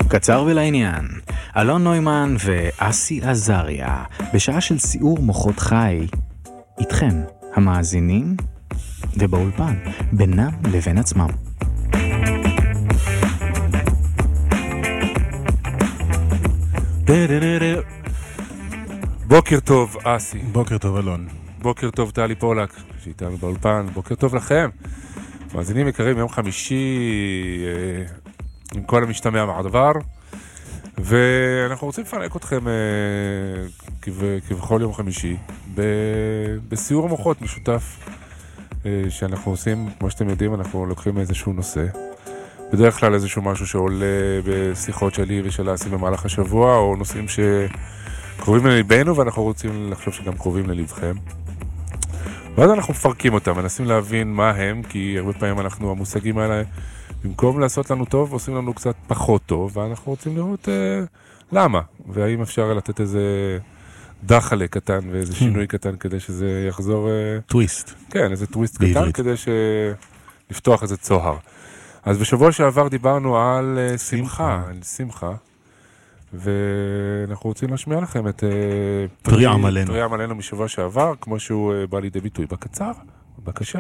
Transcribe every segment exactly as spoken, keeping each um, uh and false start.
קצר ולעניין, אלון נוימן ואסי עזריה, בשעה של סיור מוחות חי, איתכם, המאזינים, ובאולפן, בינם לבין עצמם. בוקר טוב, אסי. בוקר טוב, אלון. בוקר טוב, טלי פולק, שאיתנו באולפן. בוקר טוב לכם. מאזינים יקרים, יום חמישי, אה, עם כל המשתמע מהדבר, ואנחנו רוצים לפרק אתכם אה, כבכל יום חמישי, ב, בסיור מוחות משותף, אה, שאנחנו עושים, כמו שאתם יודעים, אנחנו לוקחים איזשהו נושא, בדרך כלל איזשהו משהו שעולה בשיחות שלי ושל אסי במהלך השבוע, או נושאים שקרובים לליבנו, ואנחנו רוצים לחשוב שגם קרובים ללבכם. ואז אנחנו מפרקים אותם, מנסים להבין מה הם, כי הרבה פעמים אנחנו, המושגים האלה, במקום לעשות לנו טוב, עושים לנו קצת פחות טוב, ואנחנו רוצים לראות אה, למה, והאם אפשר לתת איזה דחלה קטן, ואיזה שינוי קטן, כדי שזה יחזור... אה, טוויסט. כן, איזה טוויסט קטן, כדי לפתוח איזה צוהר. אז בשבוע שעבר דיברנו על אה, שמחה, על שמחה, ואנחנו רוצים להשמיע לכם את פרי עם עלינו. פרי עם עלינו משבוע שעבר, כמו שהוא בא לידי ביטוי בקצר. בבקשה.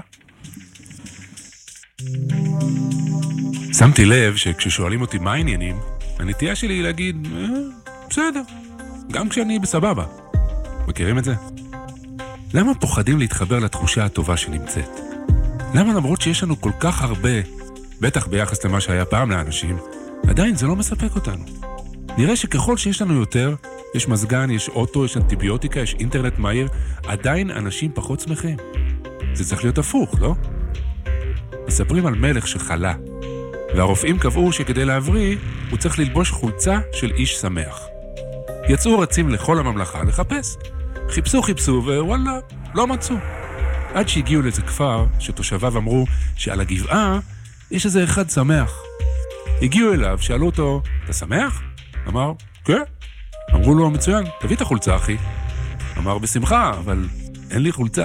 שמתי לב שכששואלים אותי מה העניינים, הנטייה שלי היא להגיד, אה, בסדר, גם כשאני בסבבה. מכירים את זה? למה פוחדים להתחבר לתחושה הטובה שנמצאת? למה למרות שיש לנו כל כך הרבה, בטח ביחס למה שהיה פעם לאנשים, עדיין זה לא מספק אותנו? נראה שככל שיש לנו יותר, יש מזגן, יש אוטו, יש אנטיביוטיקה, יש אינטרנט מהיר, עדיין אנשים פחות שמחים. זה צריך להיות הפוך, לא? מספרים על מלך שחלה, והרופאים קבעו שכדי להבריא, הוא צריך ללבוש חולצה של איש שמח. יצאו רצים לכל הממלכה לחפש. חיפשו חיפשו ווואלה, לא מצאו. עד שהגיעו לאיזה כפר שתושביו אמרו שעל הגבעה יש איזה אחד שמח. הגיעו אליו, שאלו אותו, אתה שמח? אמר, כן. אמרו לו, מצוין, תביא את החולצה, אחי. אמר, בשמחה, אבל אין לי חולצה.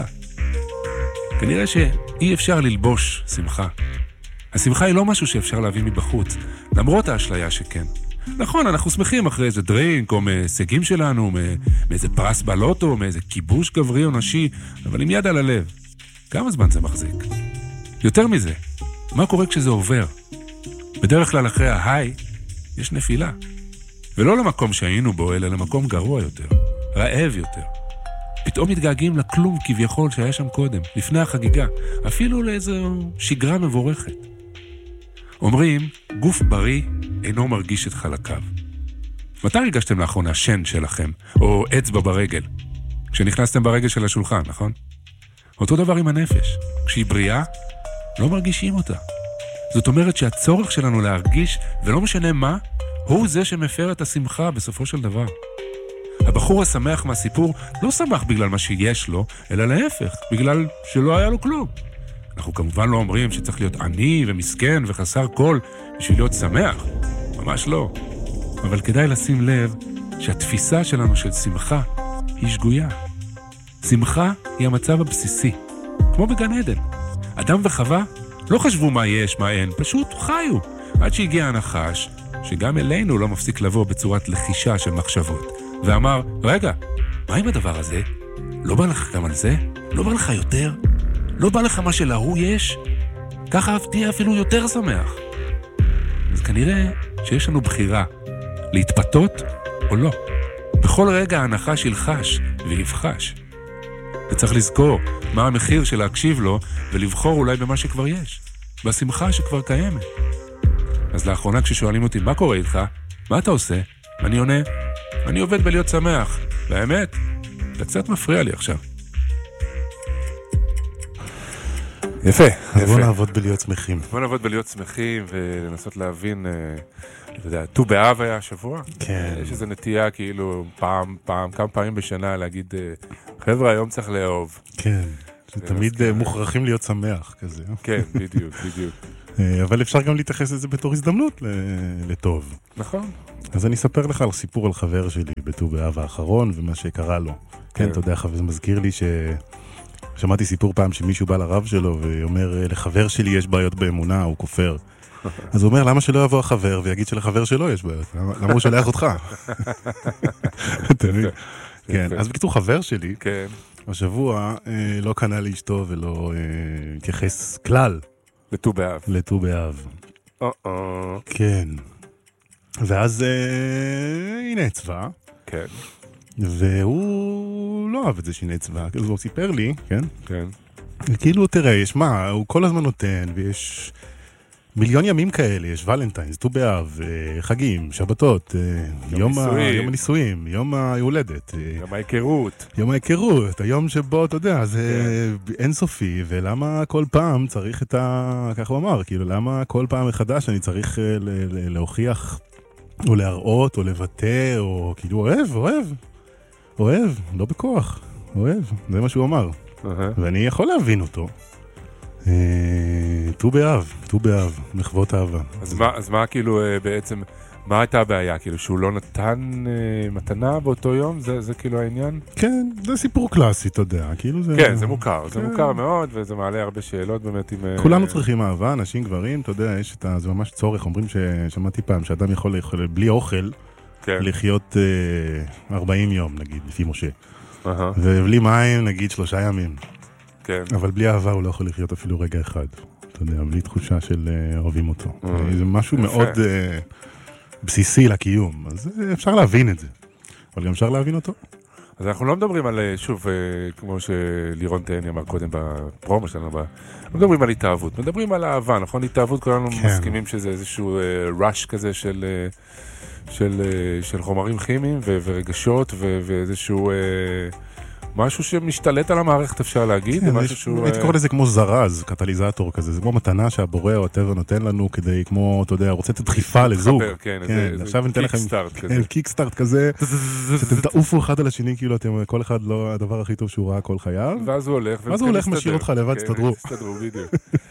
כנראה שאי אפשר ללבוש שמחה. השמחה היא לא משהו שאפשר להביא מבחוץ, למרות האשליה שכן. נכון, אנחנו שמחים אחרי איזה דרינק, או מהישגים שלנו, מאיזה פרס בלוטו, מאיזה כיבוש גברי או נשי, אבל עם יד על הלב. כמה זמן זה מחזיק? יותר מזה, מה קורה כשזה עובר? בדרך כלל אחרי ההיי, יש נפילה. ולא למקום שהיינו בו, אלא למקום גרוע יותר, רעב יותר. פתאום מתגעגעים לכלום כביכול שהיה שם קודם, לפני החגיגה, אפילו לאיזו שגרה מבורכת. אומרים, גוף בריא אינו מרגיש את חלקיו. מתי הרגשתם לאחרונה שן שלכם, או אצבע ברגל? כשנכנסתם ברגל של השולחן, נכון? אותו דבר עם הנפש. כשהיא בריאה, לא מרגישים אותה. זאת אומרת שהצורך שלנו להרגיש, ולא משנה מה, הוא זה שמפר את השמחה בסופו של דבר. הבחור השמח מהסיפור לא שמח בגלל מה שיש לו, אלא להפך, בגלל שלא היה לו כלום. אנחנו כמובן לא אומרים שצריך להיות עני ומסכן וחסר כל בשביל להיות שמח. ממש לא. אבל כדאי לשים לב שהתפיסה שלנו של שמחה היא שגויה. שמחה היא המצב הבסיסי, כמו בגן עדן. אדם וחווה לא חשבו מה יש, מה אין, פשוט חיו. עד שהגיע הנחש, שגם אלינו לא מפסיק לבוא בצורת לחישה של מחשבות. ואמר, רגע, מה עם הדבר הזה? לא בא לך גם על זה? לא בא לך יותר? לא בא לך מה שלהוא יש? ככה תהיה אפילו יותר שמח. אז כנראה שיש לנו בחירה, להתפתות או לא. בכל רגע הנחש ילחש ויבחש. וצריך לזכור מה המחיר של להקשיב לו ולבחור אולי במה שכבר יש, בשמחה שכבר קיימת. אז לאחרונה כששואלים אותי מה קורה איתך, מה אתה עושה? אני עונה, אני עובד בלהיות שמח. והאמת, זה קצת מפריע לי עכשיו. יפה, יפה. בוא נעבוד בלהיות שמחים. בוא נעבוד בלהיות שמחים ולנסות להבין, אתה יודע, ט"ו באב היה השבוע. כן. יש איזו נטייה כאילו פעם, פעם, כמה פעמים בשנה להגיד, חבר'ה, היום צריך לאהוב. כן, תמיד מוכרחים להיות שמח כזה. כן, בדיוק, בדיוק. אבל אפשר גם להתייחס לזה בתור הזדמנות לטוב. נכון. אז אני אספר לך על סיפור על חבר שלי בט"ו באב האחרון ומה שקרה לו. כן, אתה יודע, זה מזכיר לי ש... שמעתי סיפור פעם שמישהו בא לרב שלו ואומר, לחבר שלי יש בעיות באמונה, הוא כופר. אז הוא אומר, למה שלא יבוא החבר ויגיד שלחבר שלו יש בעיות? למה הוא שולח אותך? כן, אז בקיצור חבר שלי, השבוע לא קנה לאשתו ולא התייחס כלל. לט"ו באב. לט"ו באב. כן. ואז היא נעצבה. כן. והוא לא אהב את זה שהיא נעצבה. אז הוא סיפר לי, כן? כן. כאילו, תראה, יש מה, הוא כל הזמן נותן, ויש מיליון ימים כאלה, יש ולנטיינס, ט"ו באב, חגים, שבתות, יום הנישואים, יום ההולדת. יום ההיכרות. יום ההיכרות, היום שבו, אתה יודע, זה אינסופי, ולמה כל פעם צריך את ה... כך הוא אמר, כאילו, למה כל פעם מחדש אני צריך להוכיח, או להראות, או לבטא, או כאילו, אוהב, אוהב, אוהב, לא בכוח, אוהב, זה מה שהוא אמר. ואני יכול להבין אותו. ט"ו באב, ט"ו באב, מחוות אהבה. אז מה כאילו בעצם, מה הייתה הבעיה? כאילו שהוא לא נתן מתנה באותו יום? זה כאילו העניין? כן, זה סיפור קלאסי, אתה יודע. כן, זה מוכר, זה מוכר מאוד, וזה מעלה הרבה שאלות באמת עם... כולנו צריכים אהבה, אנשים גברים, אתה יודע, זה ממש צורך, אומרים ששמעתי פעם, שאדם יכול בלי אוכל לחיות ארבעים יום, נגיד, לפי משה. ובלי מים, נגיד, שלושה ימים. כן. אבל בלי אהבה הוא לא יכול לחיות אפילו רגע אחד. אתה יודע, בלי תחושה של אוהבים אותו. זה משהו מאוד בסיסי לקיום. אז אפשר להבין את זה. אבל גם אפשר להבין אותו. אז אנחנו לא מדברים על, שוב, כמו שלירון תהני אמר קודם בפרומו שלנו, לא מדברים על התאהבות. מדברים על אהבה, נכון? התאהבות, כולנו מסכימים שזה איזשהו rush כזה של... של, של חומרים כימיים ו- ורגשות ו- ואיזשהו אה, משהו שמשתלט על המערכת, אפשר להגיד. כן, משהו שהוא... הייתי קורא לזה כמו זרז, קטליזטור כזה. זה כמו מתנה שהבורא או הטבע נותן לנו כדי, כמו, אתה יודע, רוצה את דחיפה לזוג. כן, כן, זה, עכשיו זה ניתן לכם כזה. קיקסטארט כזה, שאתם תעופו אחד על השני, כאילו אתם, כל אחד לא הדבר הכי טוב שהוא ראה כל חייו. ואז הוא הולך. ואז הוא הולך, משאיר אותך לבד, תסתדרו. תסתדרו, בדיוק.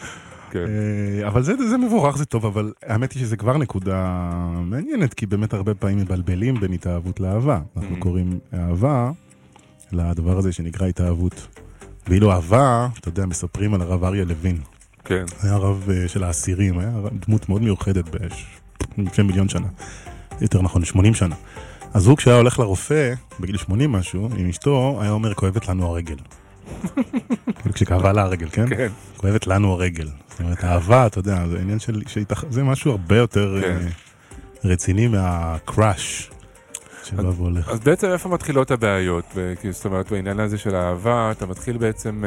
אבל זה, זה מבורך, זה טוב, אבל האמת היא שזה כבר נקודה מעניינת, כי באמת הרבה פעמים מבלבלים בין התאהבות לאהבה. אנחנו קוראים אהבה לדבר הזה שנקרא התאהבות. ואילו אהבה, אתה יודע, מספרים על הרב אריה לוין. כן. היה רב של האסירים, היה דמות מאוד מיוחדת לפני מיליון שנה. יותר נכון, שמונים שנה. אז הוא כשהיה הולך לרופא, בגיל שמונים משהו, עם אשתו, היה אומר, כואבת לנו הרגל. כשכאבה לה הרגל, כן? כן. כואבת לנו הרגל. זאת אומרת, האהבה, אתה יודע, זה עניין של... זה משהו הרבה יותר רציני מהקראש שבא והולך. אז בעצם איפה מתחילות הבעיות? זאת אומרת, בעניין הזה של האהבה, אתה מתחיל בעצם...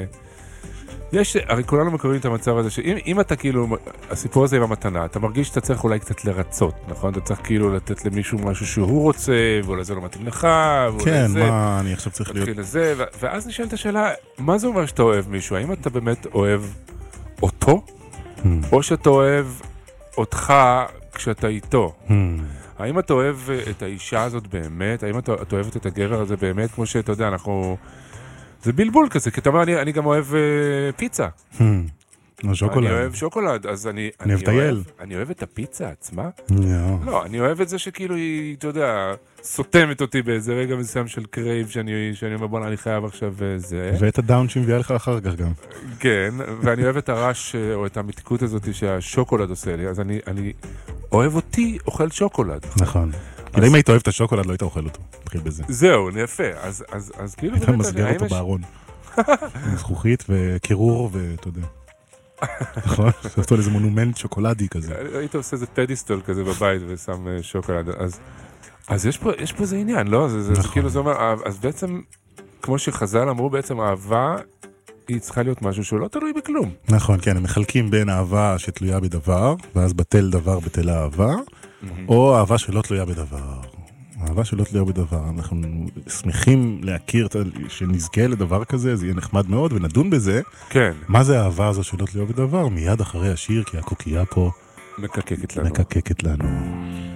יש, הרי כולנו מקבלים את המצב הזה, שאם אתה כאילו, הסיפור הזה עם המתנה, אתה מרגיש שאתה צריך אולי קצת לרצות, נכון? אתה צריך כאילו לתת למישהו משהו שהוא רוצה, ואולי זה לא מתאים לך, כן, מה, אני עכשיו צריך להיות... לזה, ואז נשאלת השאלה, מה זה אומר שאתה אוהב מישהו? האם אתה באמת אוהב אותו? או שאתה אוהב אותך כשאתה איתו? האם אתה אוהב את האישה הזאת באמת? האם אתה אוהבת את הגבר הזה באמת? כמו שאתה יודע, אנחנו... זה בלבול כזה, כי אתה אומר, אני, אני גם אוהב uh, פיצה. שוקולד. אני אוהב שוקולד, אז אני... אני אוהב טייל. אני אוהב את הפיצה עצמה? לא. לא, אני אוהב את זה שכאילו היא, אתה יודע, סותמת אותי באיזה רגע מסוים של קרייב, שאני, שאני אומר, בוא, אני חייב עכשיו זה. ואת הדאון שמביאה לך אחר כך גם. כן, ואני אוהב את הרעש, או את המתיקות הזאת שהשוקולד עושה לי, אז אני, אני אוהב אותי, אוכל שוקולד. נכון. כאילו אם היית אוהב את השוקולד, לא היית אוכל אותו. תתחיל בזה. זהו, יפה. אז, אז, אז כאילו... היית מסגר אותו בארון. זכוכית וקירור ואתה יודע. נכון? עושה אותו לאיזה מונומנט שוקולדי כזה. היית עושה איזה פדיסטול כזה בבית ושם שוקולד. אז, אז יש פה, יש פה זה עניין, לא? זה, זה כאילו זה אומר, אז בעצם, כמו שחז"ל אמרו, בעצם אהבה היא צריכה להיות משהו שהוא לא תלוי בכלום. נכון, כן. הם מחלקים בין אהבה שתלויה בדבר, ואז בטל דבר בטל אהבה, או אהבה שלא תלויה בדבר. אהבה שלא תלויה בדבר. אנחנו שמחים להכיר, שנזכה לדבר כזה, זה יהיה נחמד מאוד, ונדון בזה. כן. מה זה האהבה הזו שלא תלויה בדבר? מיד אחרי השיר, כי הקוקייה פה מקקקת לנו. מקקקת לנו.